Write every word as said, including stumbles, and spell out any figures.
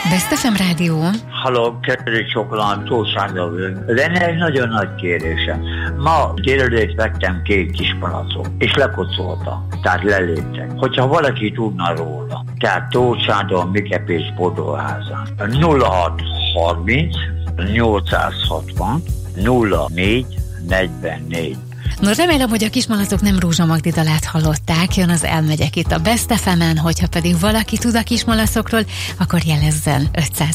Best ef em Rádió. Halló, kedves Csokolán, Tóth Sándor vagyok. Lenne egy nagyon nagy kérésem. Ma délelőtt vettem két kis palacot, és lekocoltam, tehát leléptek. Hogyha valaki tudna róla, tehát Tóth Sándor, Mikepész Bodóházán. nulla hat harminc nyolcszázhatvan nulla négy negyvennégy. No, remélem, hogy a kismalatok nem Rózsa Magdi dalát hallották, jön az Elmegyek itt a Best ef emen, hogyha pedig valaki tud a kismalaszokról, akkor jelezzen ötszáz